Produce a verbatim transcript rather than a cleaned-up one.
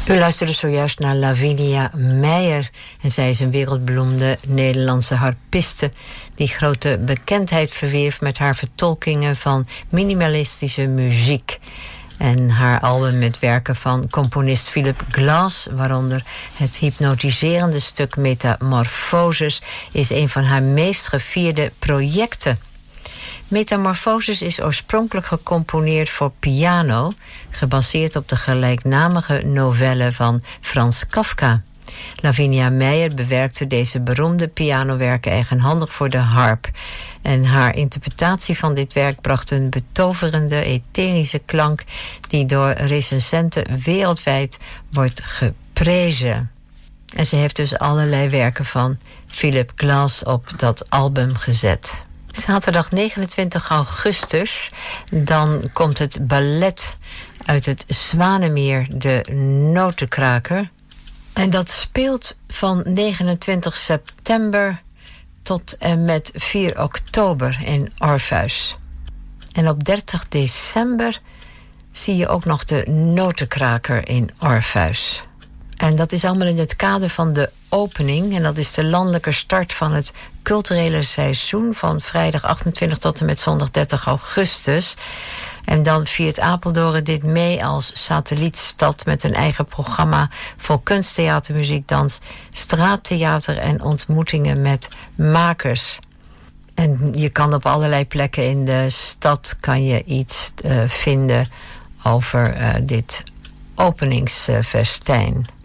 U luisterde zojuist naar Lavinia Meijer. En zij is een wereldberoemde Nederlandse harpiste die grote bekendheid verwierf met haar vertolkingen van minimalistische muziek. En haar album met werken van componist Philip Glass, waaronder het hypnotiserende stuk Metamorphosis, is een van haar meest gevierde projecten. Metamorphosis is oorspronkelijk gecomponeerd voor piano, gebaseerd op de gelijknamige novelle van Frans Kafka. Lavinia Meijer bewerkte deze beroemde pianowerken eigenhandig voor de harp. En haar interpretatie van dit werk bracht een betoverende, etherische klank die door recensenten wereldwijd wordt geprezen. En ze heeft dus allerlei werken van Philip Glass op dat album gezet. Zaterdag negenentwintig augustus, dan komt het ballet uit het Zwanemeer, de Notenkraker. En dat speelt van negenentwintig september tot en met vier oktober in Orpheus. En op dertig december zie je ook nog de Notenkraker in Orpheus. En dat is allemaal in het kader van de opening. En dat is de landelijke start van het culturele seizoen van vrijdag achtentwintig tot en met zondag dertig augustus. En dan viert Apeldoorn dit mee als satellietstad met een eigen programma vol kunst, theater, muziek, dans, straattheater en ontmoetingen met makers. En je kan op allerlei plekken in de stad kan je iets uh, vinden over uh, dit openingsfestijn.